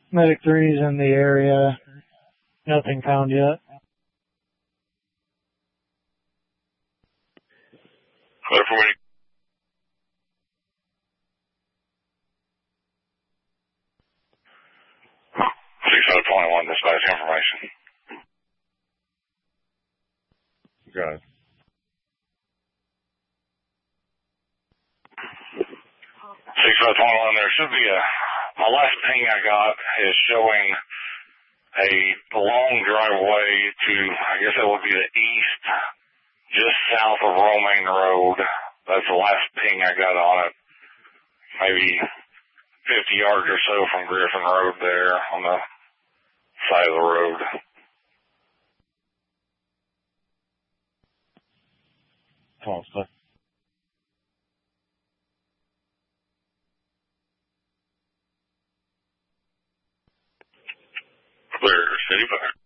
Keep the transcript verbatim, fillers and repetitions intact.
Medic three's in the area. Nothing found yet. Clear for waiting. six oh twenty-one, dispatch information. Got it. six oh twenty-one, there should be a, my last ping I got is showing a long driveway to, I guess that would be the east, just south of Romaine Road. That's the last ping I got on it. Maybe fifty yards or so from Griffin Road there on the side of the road. False. Clear, city fire.